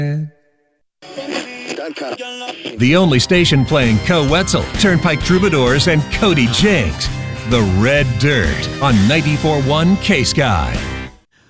The only station playing Co Wetzel, Turnpike Troubadours, and Cody Jinks. The Red Dirt on 94.1 K-Sky.